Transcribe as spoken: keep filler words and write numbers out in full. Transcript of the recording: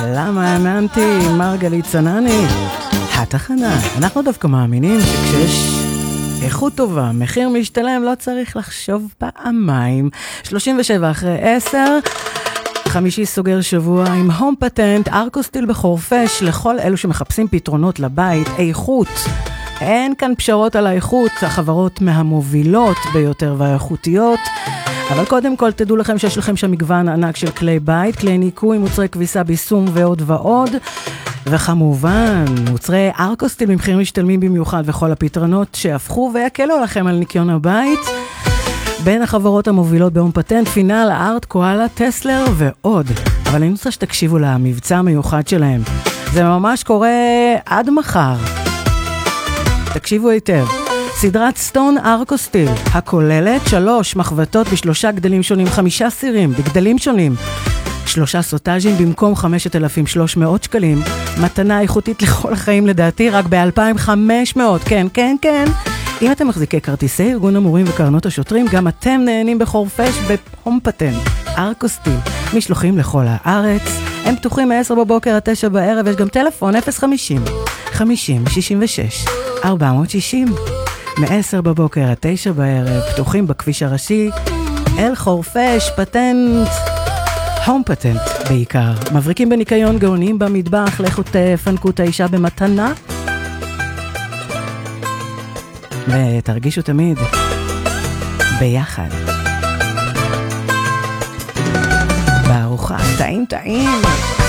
למה האמנתי, מרגלית צנני? התחנה. אנחנו דווקא מאמינים שכשיש איכות טובה, מחיר משתלם, לא צריך לחשוב פעמיים. שלושים ושבע אחרי עשר, חמישי סוגר שבוע עם הום פטנט, ארקוסטיל בחורפש, לכל אלו שמחפשים פתרונות לבית, איכות. אין כאן פשרות על האיכות, החברות מהמובילות ביותר והאיכותיות. אבל קודם כל תדעו לכם שיש לכם שם מגוון ענק של כלי בית, כלי ניקוי, מוצרי כביסה, ביסום ועוד ועוד. וכמובן, מוצרי ארקוסטיל במחירים משתלמים במיוחד וכל הפתרונות שהפכו ויקלו לכם על ניקיון הבית. בין החברות המובילות בהום פטנט, פינל, ארט, קואלה, טסלר ועוד. אבל אני רוצה שתקשיבו למבצע המיוחד שלהם. זה ממש קורה עד מחר. תקשיבו היטב. סדרת סטון ארקוסטיל, הכוללת שלוש מחבטות בשלושה גדלים שונים, חמישה סירים בגדלים שונים, שלושה סוטאז'ים במקום חמשת אלפים ושלוש מאות שקלים, מתנה איכותית לכל החיים לדעתי רק ב-אלפיים וחמש מאות, כן, כן, כן. אם אתם מחזיקי כרטיסי ארגון המורים וקרנות השוטרים, גם אתם נהנים בחורפש בהום פטנט. ארקוסטיל, משלוחים לכל הארץ, הם פתוחים מ-עשר בבוקר עד תשע בערב, יש גם טלפון אפס חמישים, חמישים, שישים ושש, ארבע מאות שישים. מ-עשר בבוקר עד תשע בערב, פתוחים בכביש הראשי, אל חורפש, פטנט, הום פטנט בעיקר. מבריקים בניקיון, גאונים במטבח, לכו תפנקו את האישה במתנה. ותרגישו תמיד ביחד. בארוחה, טעים טעים.